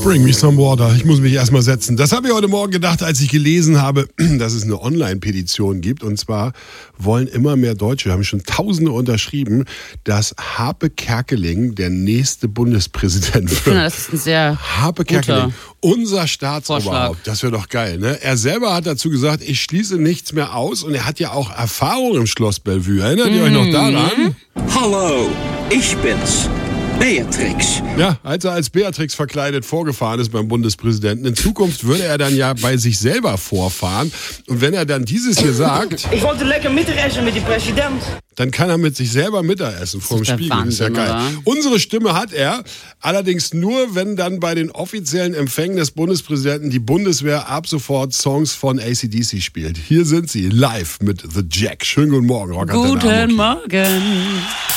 Bring me some water. Ich muss mich erstmal setzen. Das habe ich heute Morgen gedacht, als ich gelesen habe, dass es eine Online-Petition gibt. Und zwar wollen immer mehr Deutsche, wir haben schon Tausende unterschrieben, dass Harpe Kerkeling der nächste Bundespräsident wird. Ja, das ist ein sehr Harpe Kerkeling, unser Staatsoberhaupt. Das wäre doch geil, ne? Er selber hat dazu gesagt, ich schließe nichts mehr aus. Und er hat ja auch Erfahrung im Schloss Bellevue. Erinnert ihr euch noch daran? Hallo, ich bin's. Beatrix. Ja, als er als Beatrix verkleidet vorgefahren ist beim Bundespräsidenten. In Zukunft würde er dann ja bei sich selber vorfahren. Und wenn er dann dieses hier sagt... Ich wollte lecker Mittagessen mit dem Präsident. Dann kann er mit sich selber Mittagessen vorm Spiegel. Wahnsinn, das ist ja geil. oder? Unsere Stimme hat er, allerdings nur, wenn dann bei den offiziellen Empfängen des Bundespräsidenten die Bundeswehr ab sofort Songs von AC/DC spielt. Hier sind sie, live mit The Jack. Schönen guten Morgen, Rock. Guten Morgen.